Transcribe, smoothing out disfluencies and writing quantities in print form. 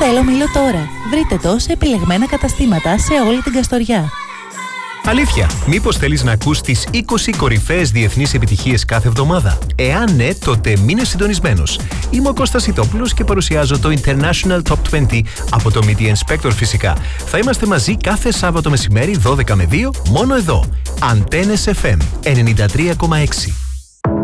Θέλω Μήλο τώρα. Βρείτε το σε επιλεγμένα καταστήματα σε όλη την Καστοριά. Αλήθεια, μήπως θέλεις να ακούς τις 20 κορυφαίες διεθνείς επιτυχίες κάθε εβδομάδα? Εάν ναι, τότε μείνε συντονισμένος. Είμαι ο Κώστας Ιτόπουλος και παρουσιάζω το International Top 20 από το Media Inspector φυσικά. Θα είμαστε μαζί κάθε Σάββατο μεσημέρι 12 με 2 μόνο εδώ. Antennes FM 93,6.